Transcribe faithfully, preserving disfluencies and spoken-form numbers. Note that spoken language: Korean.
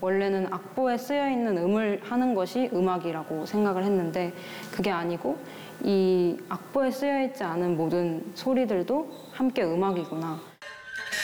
원래는 악보에 쓰여 있는 음을 하는 것이 음악이라고 생각을 했는데 그게 아니고 이 악보에 쓰여 있지 않은 모든 소리들도 함께 음악이구나.